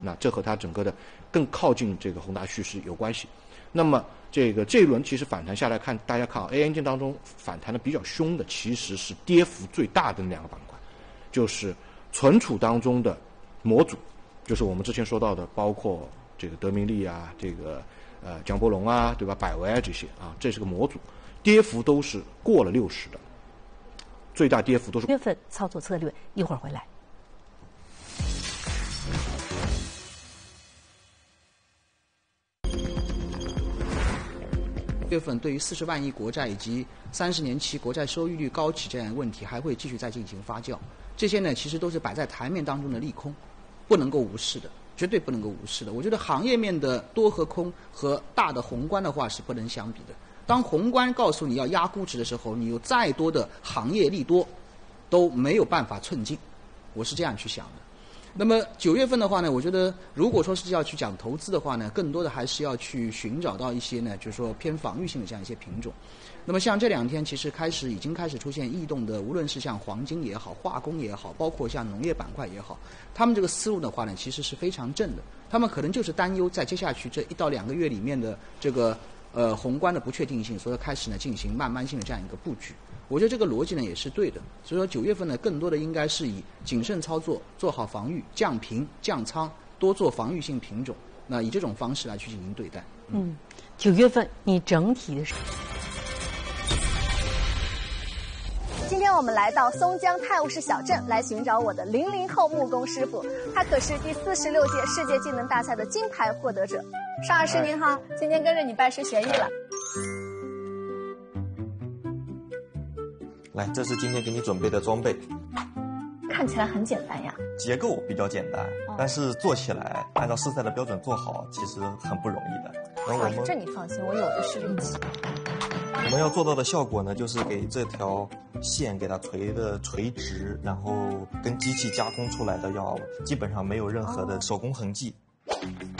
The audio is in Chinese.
那这和它整个的更靠近这个宏大叙事有关系。那么这一轮其实反弹下来看，大家看啊 ，AI 硬件当中反弹的比较凶的，其实是跌幅最大的那两个板块，就是存储当中的模组，就是我们之前说到的，包括这个德明利啊，这个江波龙啊，对吧？百威啊这些啊，这是个模组，跌幅都是过了60的，最大跌幅都是。 月份操作策略，一会儿回来。 月份对于40万亿国债以及30年期国债收益率高企这样的问题还会继续再进行发酵，这些呢其实都是摆在台面当中的利空，不能够无视的，绝对不能够无视的。我觉得行业面的多和空和大的宏观的话是不能相比的。当宏观告诉你要压估值的时候，你有再多的行业利多都没有办法寸进，我是这样去想的。那么9月份的话呢，我觉得如果说是要去讲投资的话呢，更多的还是要去寻找到一些呢，就是说偏防御性的这样一些品种。那么像这2天其实已经开始出现异动的，无论是像黄金也好，化工也好，包括像农业板块也好，他们这个思路的话呢，其实是非常正的。他们可能就是担忧在接下去这1到2个月里面的这个宏观的不确定性，所以开始呢进行慢慢性的这样一个布局。我觉得这个逻辑呢也是对的，所以说9月份呢更多的应该是以谨慎操作，做好防御，降频降仓，多做防御性品种，那以这种方式来去进行对待。 9月份你整体的。 今天我们来到松江泰晤士小镇，来寻找我的00后木工师傅，他可是第46届世界技能大赛的金牌获得者。邵老师您好，今天跟着你拜师学艺了。 来，这是今天给你准备的装备。 看起来很简单呀。 结构比较简单，但是做起来按照4赛的标准做好，其实很不容易的。然后这你放心，我有的是力气。 我们要做到的效果呢，就是给这条线给它垂直，然后跟机器加工出来的要基本上没有任何的手工痕迹。